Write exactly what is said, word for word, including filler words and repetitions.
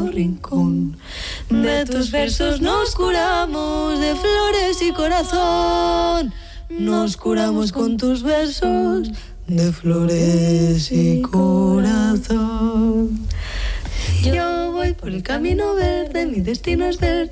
rincón. De tus versos nos curamos, de flores y corazón. Nos curamos con tus versos, de flores y corazón. Yo voy por el camino verde, mi destino es verde.